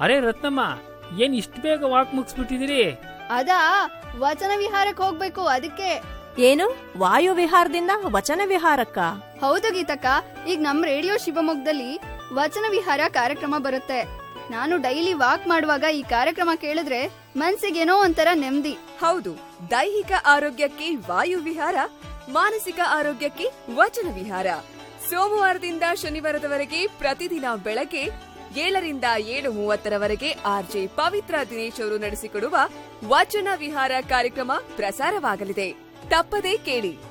ಅರೆ ರತ್ನಮ್ಮ, ಏನ್ ಇಷ್ಟು ಬೇಗ ವಾಕ್ ಮುಗಿಸ್ಬಿಟ್ಟಿದಿರಿ? ಅದಾ, ವಚನ ವಿಹಾರಕ್ಕೆ ಹೋಗ್ಬೇಕು, ಅದಕ್ಕೆ. ಏನು, ವಾಯು ವಿಹಾರದಿಂದ ವಚನ ವಿಹಾರಕ್ಕ? ಹೌದು ಗೀತಕ್ಕ, ಈಗ ನಮ್ ರೇಡಿಯೋ ಶಿವಮೊಗ್ಗದಲ್ಲಿ ವಚನ ವಿಹಾರ ಕಾರ್ಯಕ್ರಮ ಬರುತ್ತೆ. ನಾನು ಡೈಲಿ ವಾಕ್ ಮಾಡುವಾಗ ಈ ಕಾರ್ಯಕ್ರಮ ಕೇಳಿದ್ರೆ ಮನ್ಸಿಗೇನೋ ಒಂಥರ ನೆಮ್ಮದಿ. ಹೌದು, ದೈಹಿಕ ಆರೋಗ್ಯಕ್ಕೆ ವಾಯು ವಿಹಾರ, ಮಾನಸಿಕ ಆರೋಗ್ಯಕ್ಕೆ ವಚನ ವಿಹಾರ. ಸೋಮವಾರದಿಂದ ಶನಿವಾರದವರೆಗೆ ಪ್ರತಿದಿನ ಬೆಳಗ್ಗೆ 7ರಿಂದ 7:30 ಆರ್ಜೆ ಪವಿತ್ರ ದಿನೇಶ್ ಅವರು ನಡೆಸಿಕೊಡುವ ವಚನ ವಿಹಾರ ಕಾರ್ಯಕ್ರಮ ಪ್ರಸಾರವಾಗಲಿದೆ. ತಪ್ಪದೇ ಕೇಳಿ.